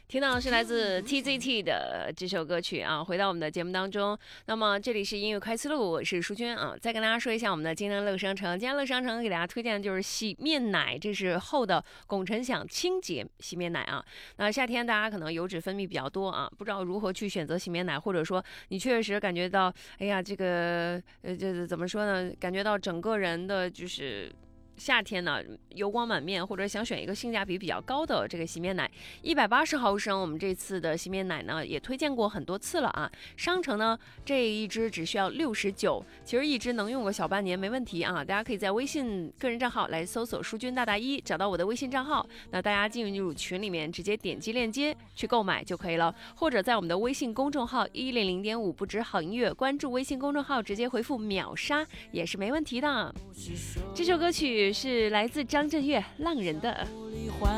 听到的是来自 TZT 的这首歌曲啊，回到我们的节目当中。那么这里是音乐快思路，我是淑娟啊。再跟大家说一下我们的今天乐商城，今天乐商城给大家推荐的就是洗面奶，这是厚的拱辰享清洁洗面奶啊。那夏天大家可能油脂分泌比较多啊，不知道如何去选择洗面奶，或者说你确实感觉到，哎呀，这个这怎么说呢？感觉到整个人的就是夏天呢，油光满面，或者想选一个性价比比较高的这个洗面奶，180毫升，我们这次的洗面奶呢也推荐过很多次了啊。商城呢这一支只需要69，其实一支能用个小半年没问题啊。大家可以在微信个人账号来搜索“淑君大大一”，找到我的微信账号，那大家进入群里面直接点击链接去购买就可以了，或者在我们的微信公众号100.5不止好音乐，关注微信公众号直接回复秒杀也是没问题的。这首歌曲是来自张震岳《浪人》的。